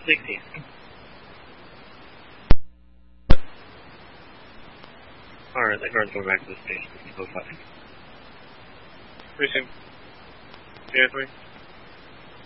16. Alright, the guard's going back to the station. Go 5. Precinct. Yeah, 3.